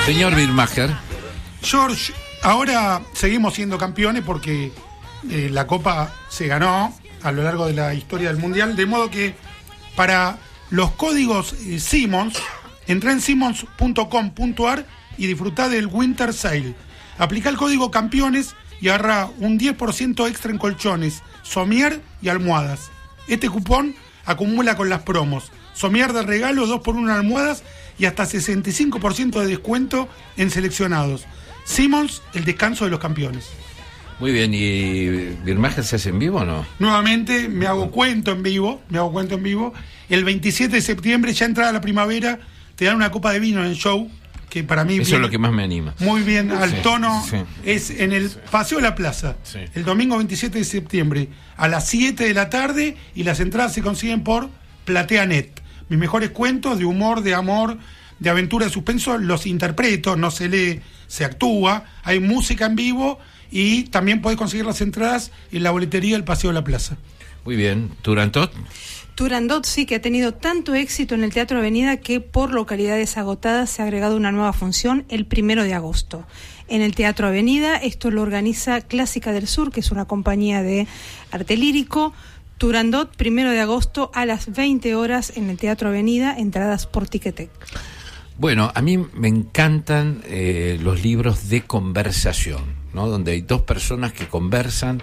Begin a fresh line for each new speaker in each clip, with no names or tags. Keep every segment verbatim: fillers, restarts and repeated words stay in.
Señor Birmacher.
George, ahora seguimos siendo campeones porque eh, la Copa se ganó a lo largo de la historia del Mundial, de modo que para los códigos eh, Simmons, entra en simmons punto com punto a r y disfrutá del Winter Sale. Aplica el código campeones y agarra un diez por ciento extra en colchones, somier y almohadas. Este cupón acumula con las promos. Somier de regalo, dos por uno en almohadas y hasta sesenta y cinco por ciento de descuento en seleccionados. Simmons, el descanso de los campeones.
Muy bien, ¿y Birmacher se hace en vivo o no?
Nuevamente me hago cuento en vivo, me hago cuento en vivo. El veintisiete de septiembre, ya entrada la primavera, te dan una copa de vino en el show, que para mí...
Eso
bien,
es lo que más me anima.
Muy bien, al
Sí,
tono,
sí.
es en el
Sí.
Paseo de la Plaza,
Sí.
el domingo veintisiete de septiembre, a las siete de la tarde, y las entradas se consiguen por PlateaNet. Mis mejores cuentos de humor, de amor, de aventura, de suspenso, los interpreto, no se lee, se actúa, hay música en vivo y también podés conseguir las entradas en la boletería del Paseo de la Plaza.
Muy bien, Turandot.
Turandot sí que ha tenido tanto éxito en el Teatro Avenida que por localidades agotadas se ha agregado una nueva función el primero de agosto. En el Teatro Avenida, esto lo organiza Clásica del Sur, que es una compañía de arte lírico. Turandot, primero de agosto a las veinte horas en el Teatro Avenida, entradas por Ticketek.
Bueno, a mí me encantan eh, los libros de conversación, ¿no? Donde hay dos personas que conversan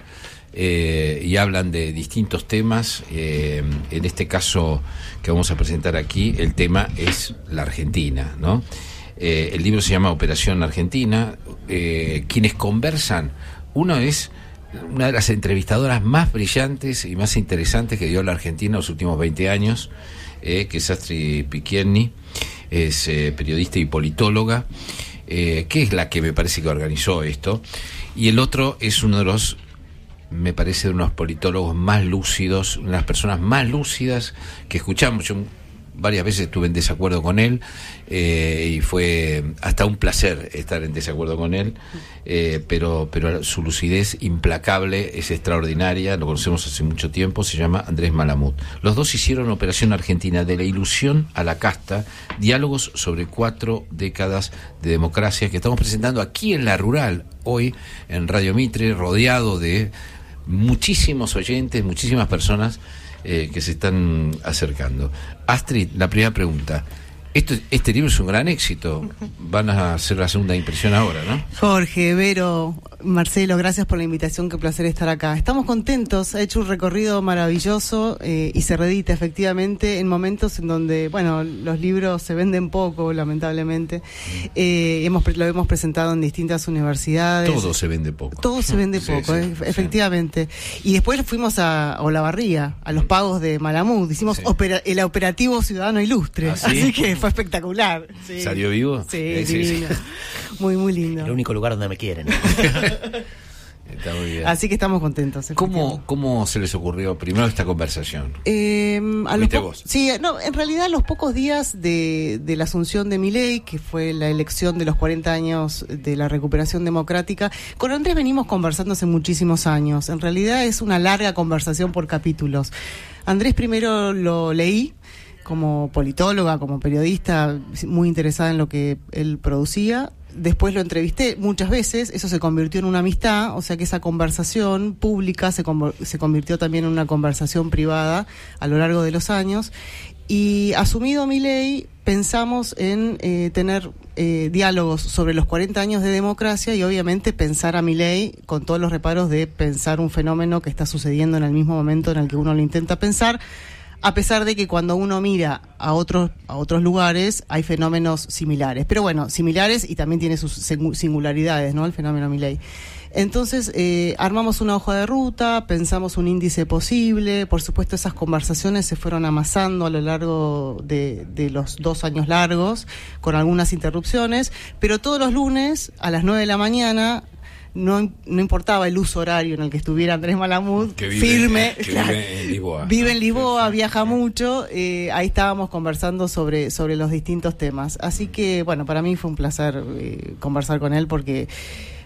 eh, y hablan de distintos temas. Eh, en este caso que vamos a presentar aquí, el tema es la Argentina, ¿no? Eh, el libro se llama Operación Argentina. Eh, quienes conversan, uno es una de las entrevistadoras más brillantes y más interesantes que dio la Argentina en los últimos veinte años, eh, que es Astrid Picchierni. Es eh, periodista y politóloga, eh, que es la que me parece que organizó esto, y el otro es uno de los, me parece, de unos politólogos más lúcidos, una de las personas más lúcidas que escuchamos. Yo varias veces estuve en desacuerdo con él, eh, y fue hasta un placer estar en desacuerdo con él, eh, pero, pero su lucidez implacable es extraordinaria. Lo conocemos hace mucho tiempo. Se llama Andrés Malamud. Los dos hicieron Operación Argentina, de la ilusión a la casta, diálogos sobre cuatro décadas de democracia, que estamos presentando aquí en La Rural, hoy en Radio Mitre, rodeado de muchísimos oyentes, muchísimas personas Eh, que se están acercando. Astrid, la primera pregunta. Esto, este libro es un gran éxito. Van a hacer la segunda impresión ahora, ¿no?
Jorge, Vero, Marcelo, gracias por la invitación, qué placer estar acá. Estamos contentos, ha hecho un recorrido maravilloso eh, y se reedita efectivamente en momentos en donde, bueno, los libros se venden poco, lamentablemente. Eh, hemos lo hemos presentado en distintas universidades.
Todo se vende poco.
Todo se vende
Sí,
poco,
sí,
eh,
sí.
efectivamente. Y después fuimos a Olavarría, a los pagos de Malamud, hicimos
Sí.
opera, el operativo Ciudadano Ilustre,
¿Ah, sí?
así que fue espectacular. Sí.
¿Salió vivo?
Sí,
Eh, sí, sí.
divino. Muy, muy lindo.
El único lugar donde me quieren.
Está muy bien.
Así que estamos contentos.
¿Cómo, ¿Cómo se les ocurrió primero esta conversación?
Eh, a los
¿Fuiste
po-
vos?
sí, no, en realidad a los pocos días de, de la asunción de Milei, que fue la elección de los cuarenta años de la recuperación democrática, con Andrés venimos conversando hace muchísimos años. En realidad es una larga conversación por capítulos. Andrés primero lo leí como politóloga, como periodista, muy interesada en lo que él producía. Después lo entrevisté muchas veces, eso se convirtió en una amistad, o sea que esa conversación pública se, conv- se convirtió también en una conversación privada a lo largo de los años. Y asumido Milei, pensamos en eh, tener eh, diálogos sobre los cuarenta años de democracia y obviamente pensar a Milei con todos los reparos de pensar un fenómeno que está sucediendo en el mismo momento en el que uno lo intenta pensar. A pesar de que cuando uno mira a otros a otros lugares hay fenómenos similares, pero bueno, similares y también tiene sus singularidades, ¿no? El fenómeno Milei. Entonces eh, armamos una hoja de ruta, pensamos un índice posible, por supuesto esas conversaciones se fueron amasando a lo largo de, de los dos años largos, con algunas interrupciones, pero todos los lunes a las nueve de la mañana. No, no importaba el uso horario en el que estuviera Andrés Malamud,
Que vive,
firme,
que
claro,
vive en Lisboa.
vive en Lisboa,
Sí, sí,
viaja
sí.
mucho, eh, ahí estábamos conversando sobre, sobre los distintos temas. Así que, bueno, para mí fue un placer eh, conversar con él porque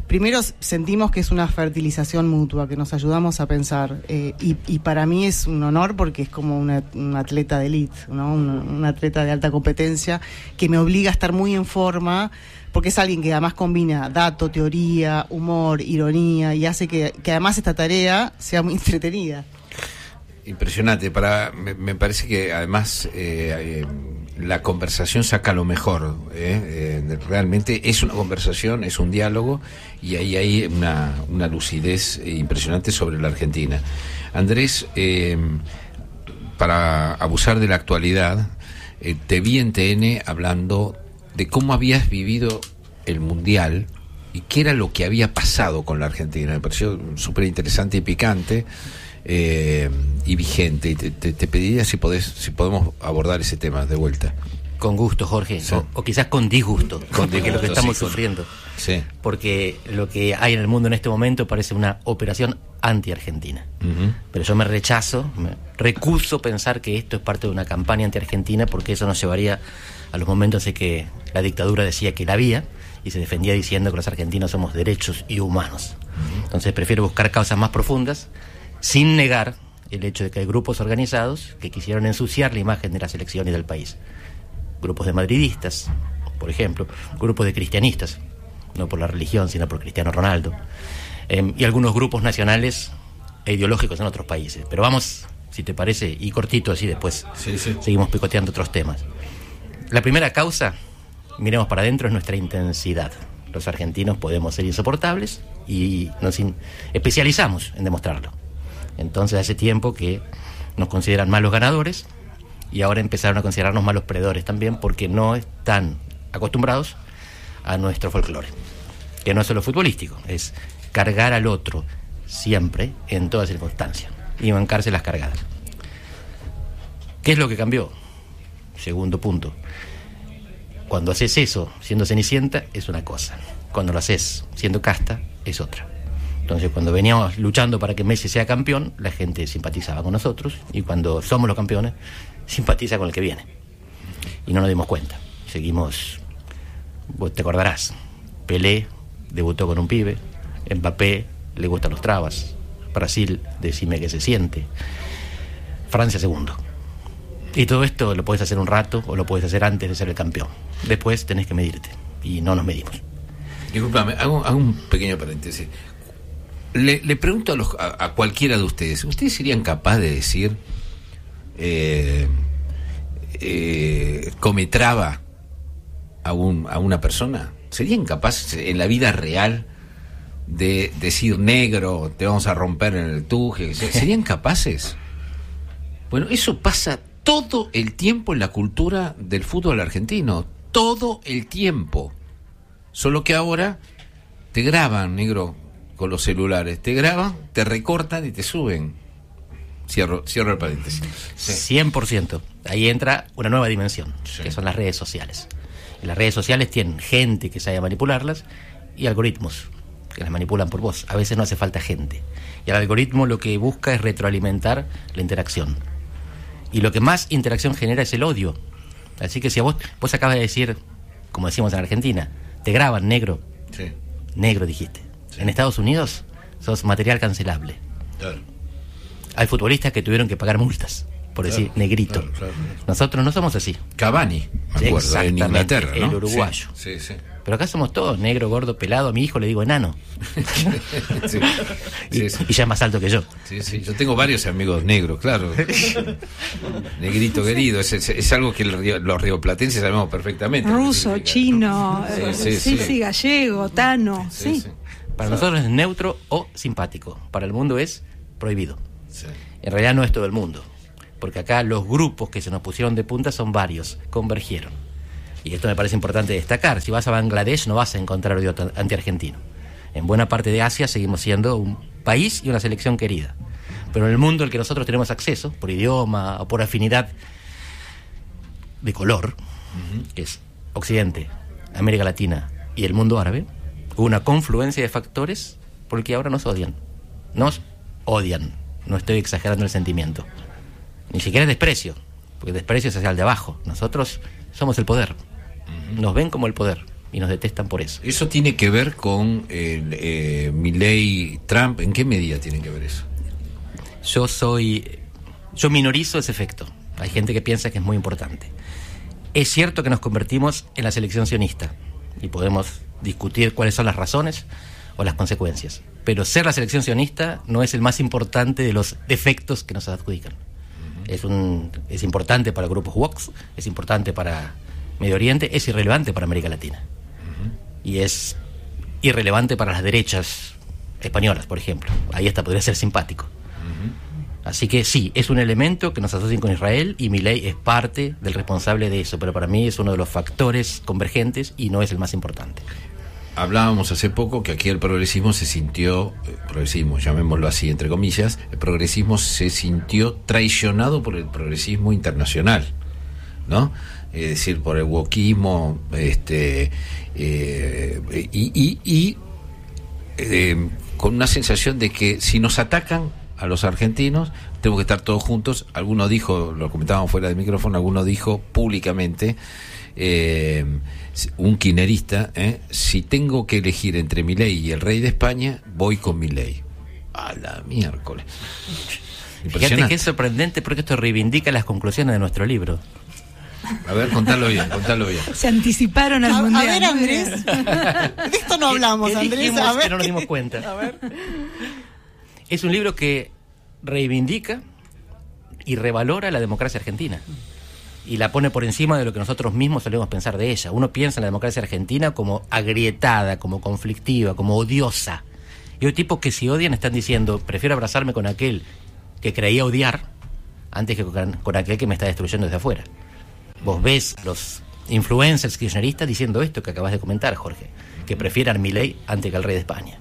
primero sentimos que es una fertilización mutua, que nos ayudamos a pensar, eh, y, y para mí es un honor porque es como una, un atleta de élite, ¿no? un, un atleta de alta competencia que me obliga a estar muy en forma, porque es alguien que además combina dato, teoría, humor, ironía, y hace que, que además esta tarea sea muy entretenida.
Impresionante. Para me, me parece que además eh, eh, la conversación saca lo mejor. Eh, eh, realmente es una conversación, es un diálogo, y ahí hay una, una lucidez impresionante sobre la Argentina. Andrés, eh, para abusar de la actualidad, eh, te vi en T N hablando de cómo habías vivido el Mundial y qué era lo que había pasado con la Argentina. Me pareció súper interesante y picante. Eh, y vigente, y te, te, te pediría si podés, si podemos abordar ese tema de vuelta.
Con gusto, Jorge, sí. o, o quizás con disgusto, con disgusto, lo que estamos sí, sufriendo.
Sí.
Porque lo que hay en el mundo en este momento parece una operación anti-argentina. Uh-huh. Pero yo me rechazo, me recuso pensar que esto es parte de una campaña anti-argentina, porque eso nos llevaría a los momentos en que la dictadura decía que la había y se defendía diciendo que los argentinos somos derechos y humanos. Uh-huh. Entonces prefiero buscar causas más profundas, sin negar el hecho de que hay grupos organizados que quisieron ensuciar la imagen de las elecciones del país. Grupos de madridistas, por ejemplo, grupos de cristianistas, no por la religión, sino por Cristiano Ronaldo, eh, y algunos grupos nacionales e ideológicos en otros países. Pero vamos, si te parece, y cortito así después, sí, sí. seguimos picoteando otros temas. La primera causa, miremos para adentro, es nuestra intensidad. Los argentinos podemos ser insoportables y nos in- especializamos en demostrarlo. Entonces hace tiempo que nos consideran malos ganadores y ahora empezaron a considerarnos malos perdedores también, porque no están acostumbrados a nuestro folclore, que no es solo futbolístico, es cargar al otro siempre, en todas circunstancias, y bancarse las cargadas. ¿Qué es lo que cambió? Segundo punto. Cuando haces eso siendo Cenicienta es una cosa, cuando lo haces siendo casta es otra. Entonces, cuando veníamos luchando para que Messi sea campeón, la gente simpatizaba con nosotros, y cuando somos los campeones, simpatiza con el que viene. Y no nos dimos cuenta. Seguimos, vos te acordarás, Pelé debutó con un pibe, Mbappé le gustan los trabas, Brasil, decime qué se siente, Francia segundo. Y todo esto lo puedes hacer un rato o lo puedes hacer antes de ser el campeón. Después tenés que medirte, y no nos medimos.
Disculpame, hago, hago un pequeño paréntesis. Le, le pregunto a, los, a, a cualquiera de ustedes, ¿ustedes serían capaces de decir eh, eh, come traba a, un, a una persona? ¿Serían capaces en la vida real de decir negro, te vamos a romper en el tuje? ¿Serían capaces? Bueno, eso pasa todo el tiempo en la cultura del fútbol argentino, todo el tiempo. Solo que ahora te graban, negro, con los celulares, te graban, te recortan y te suben. Cierro, cierro el paréntesis.
Sí. cien por ciento. Ahí entra una nueva dimensión, sí. que son las redes sociales. Y las redes sociales tienen gente que sabe manipularlas y algoritmos que las manipulan por vos. A veces no hace falta gente. Y el algoritmo lo que busca es retroalimentar la interacción. Y lo que más interacción genera es el odio. Así que si a vos, vos acabas de decir, como decimos en Argentina, te graban, negro.
Sí.
Negro dijiste. Sí. En Estados Unidos sos material cancelable.
Claro.
Hay futbolistas que tuvieron que pagar multas por claro, decir negrito. Claro, claro, claro. Nosotros no somos así.
Cavani, me acuerdo, en Inglaterra, ¿no?
El uruguayo.
Sí, sí, sí.
Pero acá somos todos negro, gordo, pelado. A mi hijo le digo enano.
sí,
y,
sí, sí.
y ya es más alto que yo.
Sí, sí. Yo tengo varios amigos negros, claro. Negrito querido. Es, es, es algo que los rioplatenses sabemos perfectamente.
Ruso, chino,
sí,
eh,
sí,
sí,
sí.
sí, gallego, tano. Sí, sí. sí.
Para nosotros es neutro o simpático. Para el mundo es prohibido.
Sí.
En realidad no es todo el mundo. Porque acá los grupos que se nos pusieron de punta son varios, convergieron. Y esto me parece importante destacar. Si vas a Bangladesh no vas a encontrar odio anti-argentino. En buena parte de Asia seguimos siendo un país y una selección querida. Pero en el mundo al que nosotros tenemos acceso, por idioma o por afinidad de color, uh-huh. que es Occidente, América Latina y el mundo árabe, hubo una confluencia de factores por el que ahora nos odian. Nos odian. No estoy exagerando el sentimiento. Ni siquiera es desprecio, porque el desprecio es hacia el de abajo. Nosotros somos el poder. Nos ven como el poder y nos detestan por eso.
¿Eso tiene que ver con eh, eh, Milei, Trump? ¿En qué medida tiene que ver eso?
Yo soy... Yo minorizo ese efecto. Hay gente que piensa que es muy importante. Es cierto que nos convertimos en la selección sionista y podemos discutir cuáles son las razones o las consecuencias. Pero ser la selección sionista no es el más importante de los defectos que nos adjudican. Uh-huh. Es, un, es importante para grupos woke, es importante para Medio Oriente, es irrelevante para América Latina. Uh-huh. Y es irrelevante para las derechas españolas, por ejemplo. Ahí hasta podría ser simpático. Uh-huh. Así que sí, es un elemento que nos asocia con Israel y Milei es parte del responsable de eso, pero para mí es uno de los factores convergentes y no es el más importante.
Hablábamos hace poco que aquí el progresismo se sintió, eh, progresismo, llamémoslo así entre comillas, el progresismo se sintió traicionado por el progresismo internacional, ¿no? Es decir, por el wokismo, este, eh, y, y, y eh, con una sensación de que si nos atacan a los argentinos, tenemos que estar todos juntos. Alguno dijo, lo comentábamos fuera del micrófono, alguno dijo públicamente, eh, un kirchnerista, eh, si tengo que elegir entre Milei y el rey de España, voy con Milei. A la miércoles.
Fíjate que es sorprendente porque esto reivindica las conclusiones de nuestro libro.
A ver, contalo bien, contalo bien.
Se anticiparon al
a,
mundial.
A ver, Andrés. De esto no hablamos,
¿Qué, qué
Andrés. A ver.
Que no nos dimos cuenta. A ver. Es un libro que reivindica y revalora la democracia argentina y la pone por encima de lo que nosotros mismos solemos pensar de ella. Uno piensa en la democracia argentina como agrietada, como conflictiva, como odiosa. Y hay tipos que si odian están diciendo, prefiero abrazarme con aquel que creía odiar antes que con, con aquel que me está destruyendo desde afuera. Vos ves los influencers kirchneristas diciendo esto que acabas de comentar, Jorge, que prefieran a Milei antes que al rey de España.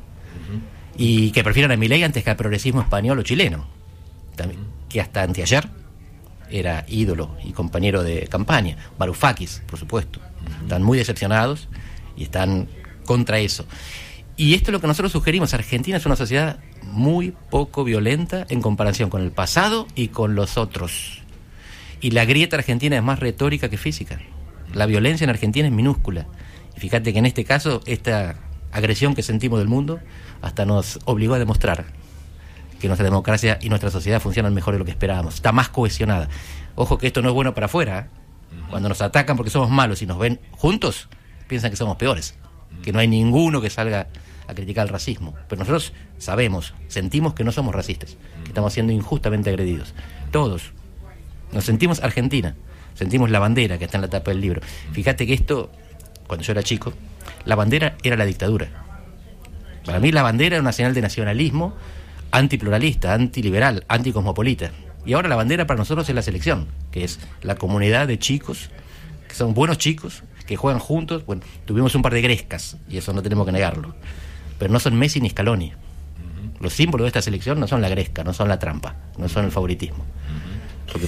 Y que prefieran a Milei antes que al progresismo español o chileno, también, que hasta anteayer era ídolo y compañero de campaña. Varoufakis, por supuesto. Están muy decepcionados y están contra eso. Y esto es lo que nosotros sugerimos. Argentina es una sociedad muy poco violenta en comparación con el pasado y con los otros. Y la grieta argentina es más retórica que física. La violencia en Argentina es minúscula. Y fíjate que en este caso, esta agresión que sentimos del mundo hasta nos obligó a demostrar que nuestra democracia y nuestra sociedad funcionan mejor de lo que esperábamos. Está más cohesionada. Ojo que esto no es bueno para afuera, ¿eh? Cuando nos atacan porque somos malos y nos ven juntos, piensan que somos peores, que no hay ninguno que salga a criticar el racismo. Pero nosotros sabemos, sentimos que no somos racistas, que estamos siendo injustamente agredidos. Todos. Nos sentimos Argentina, sentimos la bandera que está en la tapa del libro. Fíjate que esto, cuando yo era chico, la bandera era la dictadura. Para mí la bandera era una señal de nacionalismo antipluralista, antiliberal, anticosmopolita. Y ahora la bandera para nosotros es la selección, que es la comunidad de chicos, que son buenos chicos, que juegan juntos. Bueno, tuvimos un par de grescas, y eso no tenemos que negarlo. Pero no son Messi ni Scaloni. Los símbolos de esta selección no son la gresca, no son la trampa, no son el favoritismo. Porque...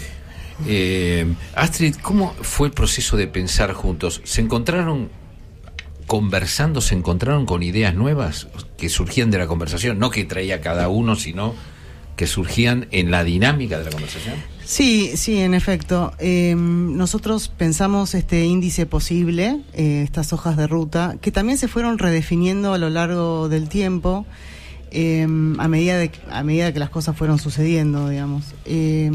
Eh, Astrid, ¿cómo fue el proceso de pensar juntos? ¿Se encontraron conversando, se encontraron con ideas nuevas que surgían de la conversación? No que traía cada uno, sino que surgían en la dinámica de la conversación.
Sí, sí, en efecto. Eh, nosotros pensamos este índice posible, eh, estas hojas de ruta, que también se fueron redefiniendo a lo largo del tiempo, eh, a medida de a medida que las cosas fueron sucediendo, digamos. Eh,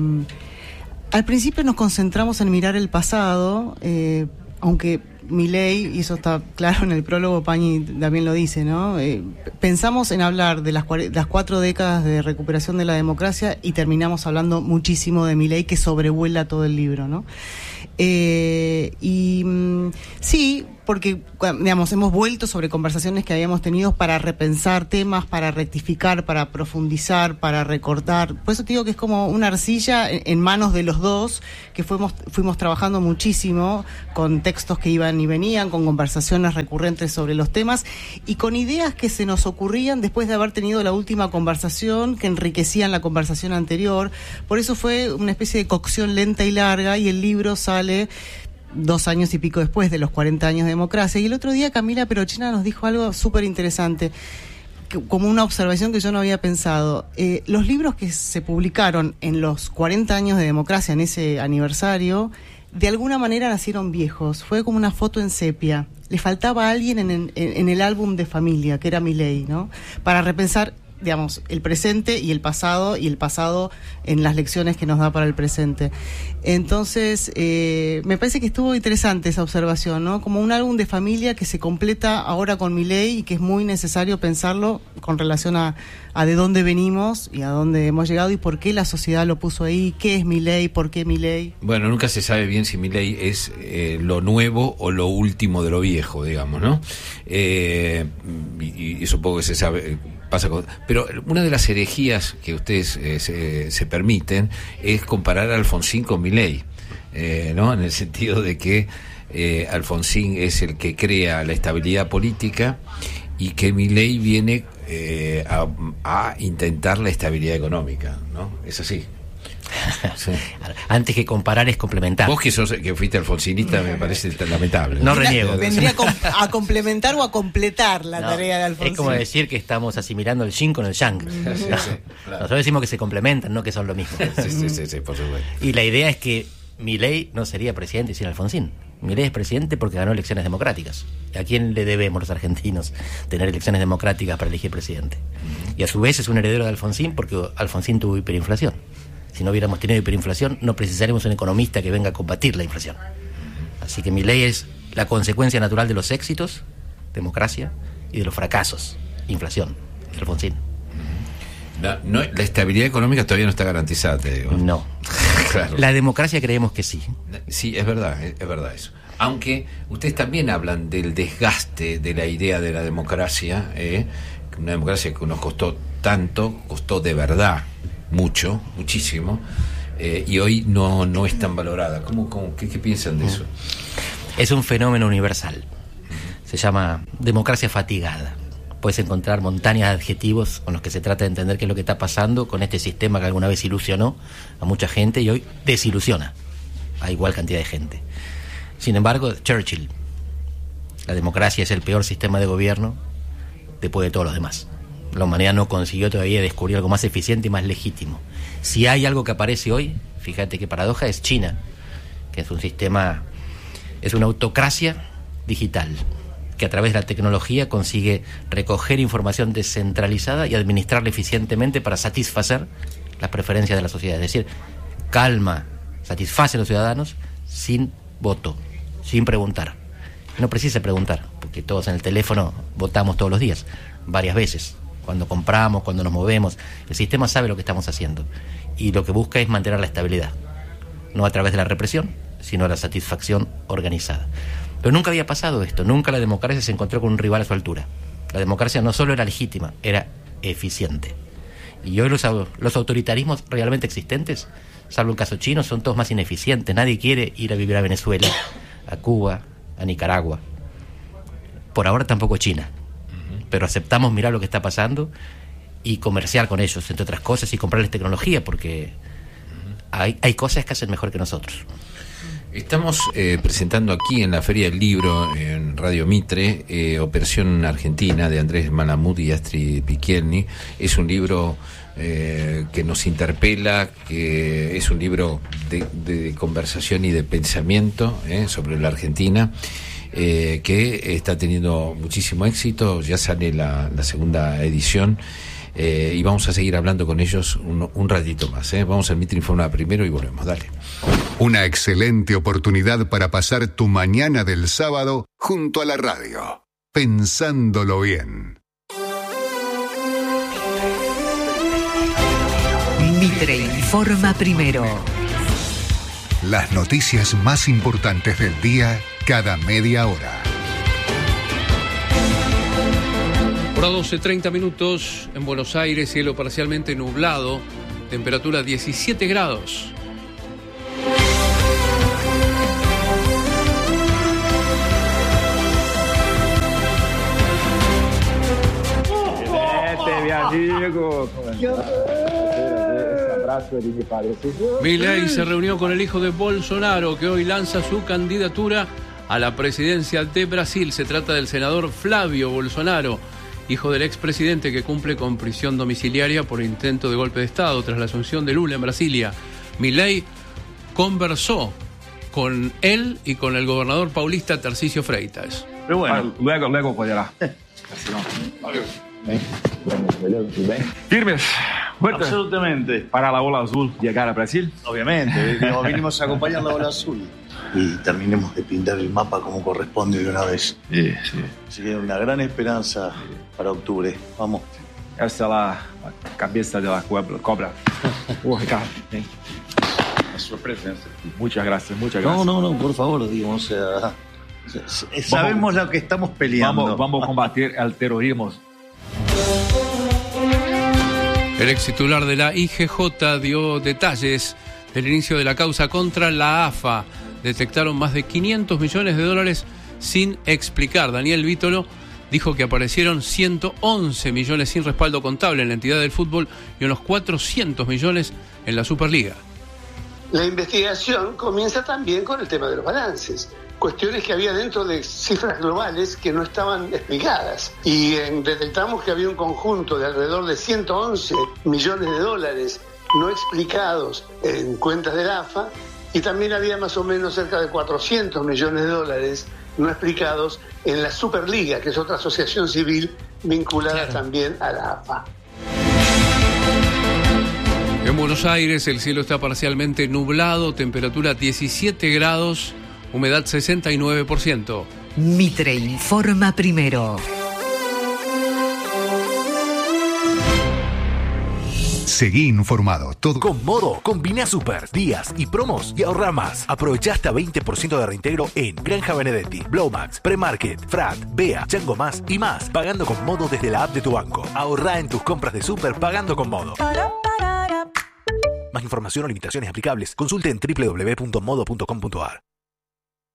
al principio nos concentramos en mirar el pasado, eh, aunque Milei, y eso está claro en el prólogo, Pañi también lo dice, ¿no? Eh, pensamos en hablar de las, cuare- las cuatro décadas de recuperación de la democracia y terminamos hablando muchísimo de Milei, que sobrevuela todo el libro, ¿no? Eh, y mm, sí, porque, digamos, hemos vuelto sobre conversaciones que habíamos tenido para repensar temas, para rectificar, para profundizar, para recortar. Por eso te digo que es como una arcilla en, en manos de los dos, que fuimos, fuimos trabajando muchísimo con textos que iban y venían, con conversaciones recurrentes sobre los temas y con ideas que se nos ocurrían después de haber tenido la última conversación, que enriquecían la conversación anterior. Por eso fue una especie de cocción lenta y larga, y el libro sale dos años y pico después de los cuarenta años de democracia. Y el otro día Camila Perochina nos dijo algo súper interesante, como una observación que yo no había pensado. Eh, los libros que se publicaron en los cuarenta años de democracia, en ese aniversario, de alguna manera nacieron viejos. Fue como una foto en sepia. le faltaba alguien en, en, en el álbum de familia, que era Milei, ¿no? Para repensar, digamos, el presente y el pasado, y el pasado en las lecciones que nos da para el presente. Entonces, eh, me parece que estuvo interesante esa observación, ¿no? Como un álbum de familia que se completa ahora con Milei y que es muy necesario pensarlo con relación a, a de dónde venimos y a dónde hemos llegado y por qué la sociedad lo puso ahí, qué es Milei, por qué Milei.
Bueno, nunca se sabe bien si Milei es eh, lo nuevo o lo último de lo viejo, digamos, ¿no? Eh, y, y supongo que se sabe... Pasa con, pero una de las herejías que ustedes eh, se, se permiten es comparar a Alfonsín con Milei, eh, ¿no? En el sentido de que eh, Alfonsín es el que crea la estabilidad política y que Milei viene eh, a, a intentar la estabilidad económica, ¿no? Es así.
Sí. Antes que comparar es complementar.
Vos que sos, que fuiste alfonsinista, me parece lamentable.
No reniego.
Vendría a, com- a complementar o a completar la
no,
tarea de Alfonsín.
Es como decir que estamos asimilando el yin con el yang.
Sí, sí,
No.
sí, claro.
Nosotros decimos que se complementan, no que son lo mismo.
Sí, sí, sí, sí, por supuesto.
Y la idea es que Milei no sería presidente sin Alfonsín. Milei es presidente porque ganó elecciones democráticas. ¿A quién le debemos los argentinos tener elecciones democráticas para elegir presidente? Y a su vez es un heredero de Alfonsín porque Alfonsín tuvo hiperinflación. Si no hubiéramos tenido hiperinflación, no precisaríamos un economista que venga a combatir la inflación. Así que Milei es la consecuencia natural de los éxitos, democracia, y de los fracasos, inflación, de Alfonsín.
No, no, la estabilidad económica todavía no está garantizada, te digo.
No.
Claro.
La democracia creemos que sí.
Sí, es verdad, es, es verdad eso. Aunque ustedes también hablan del desgaste de la idea de la democracia, ¿eh? Una democracia que nos costó tanto, costó de verdad mucho, muchísimo, eh, y hoy no, no es tan valorada. ¿Cómo, cómo, qué, ¿Qué piensan de eso?
Es un fenómeno universal. Se llama democracia fatigada. Puedes encontrar montañas de adjetivos con los que se trata de entender qué es lo que está pasando con este sistema que alguna vez ilusionó a mucha gente y hoy desilusiona a igual cantidad de gente. Sin embargo, Churchill, la democracia es el peor sistema de gobierno después de todos los demás. La humanidad no consiguió todavía descubrir algo más eficiente y más legítimo. Si hay algo que aparece hoy, fíjate qué paradoja, es China, que es un sistema, es una autocracia digital, que a través de la tecnología consigue recoger información descentralizada y administrarla eficientemente para satisfacer las preferencias de la sociedad. Es decir, calma, satisface a los ciudadanos sin voto, sin preguntar. No precisa preguntar, porque todos en el teléfono votamos todos los días, varias veces. Cuando compramos, cuando nos movemos, el sistema sabe lo que estamos haciendo y lo que busca es mantener la estabilidad, no a través de la represión, sino la satisfacción organizada. Pero nunca había pasado esto, nunca la democracia se encontró con un rival a su altura. La democracia no solo era legítima, era eficiente. Y hoy los, los autoritarismos realmente existentes, salvo el caso chino, son todos más ineficientes. Nadie quiere ir a vivir a Venezuela, a Cuba, a Nicaragua. Por ahora tampoco China. Pero aceptamos mirar lo que está pasando y comerciar con ellos, entre otras cosas, y comprarles tecnología, porque hay, hay cosas que hacen mejor que nosotros.
Estamos eh, presentando aquí en la Feria del Libro, en Radio Mitre, eh, Operación Argentina, de Andrés Malamud y Astrid Picchielni. Es un libro eh, que nos interpela, que es un libro de, de conversación y de pensamiento eh, sobre la Argentina. Eh, que está teniendo muchísimo éxito, ya sale la, la segunda edición eh, y vamos a seguir hablando con ellos un, un ratito más. Eh. Vamos al Mitre Informa primero y volvemos, dale.
Una excelente oportunidad para pasar tu mañana del sábado junto a la radio, pensándolo bien.
Mitre Informa primero.
Las noticias más importantes del día cada media hora.
Hora doce, treinta minutos en Buenos Aires, cielo parcialmente nublado, temperatura diecisiete grados. Milei se reunió con el hijo de Bolsonaro, que hoy lanza su candidatura a la presidencia de Brasil. Se trata del senador Flávio Bolsonaro, hijo del expresidente, que cumple con prisión domiciliaria por intento de golpe de Estado tras la asunción de Lula en Brasilia. Milei conversó con él y con el gobernador paulista Tarcísio Freitas.
Pero bueno.
Luego, luego podrá. Firmes, fuertes.
Absolutamente.
Para la ola azul llegar a Brasil.
Obviamente, digo, vinimos a acompañar la ola azul. Y terminemos de pintar el mapa como corresponde de una vez.
Sí, sí.
Así que una gran esperanza para octubre. Vamos.
Esta es la, la cabeza de la cobra. Oh, Ricardo, ven. A su presencia. Muchas gracias, muchas gracias.
No, no, no, por favor, digo, o sea, sabemos vamos, lo que estamos peleando.
Vamos, vamos a combatir el terrorismo.
El ex titular de la I G J dio detalles del inicio de la causa contra la A F A. Detectaron más de quinientos millones de dólares sin explicar. Daniel Vítolo dijo que aparecieron ciento once millones sin respaldo contable en la entidad del fútbol y unos cuatrocientos millones en la Superliga.
La investigación comienza también con el tema de los balances, cuestiones que había dentro de cifras globales que no estaban explicadas. Y eh, detectamos que había un conjunto de alrededor de ciento once millones de dólares no explicados en cuentas de la A F A, y también había más o menos cerca de cuatrocientos millones de dólares no explicados en la Superliga, que es otra asociación civil vinculada claro. también a la A F A.
En Buenos Aires el cielo está parcialmente nublado, temperatura diecisiete grados, humedad sesenta y nueve por ciento.
Mitre informa primero.
Seguí informado. Todo
con Modo. Combina super, días y promos y ahorra más. Aprovecha hasta veinte por ciento de reintegro en Granja Benedetti, Blowmax, Premarket, Frat, Bea, Chango Más y más. Pagando con Modo desde la app de tu banco. Ahorra en tus compras de super pagando con Modo. Más información o limitaciones aplicables. Consulte en doble u doble u doble u punto modo punto com punto a r.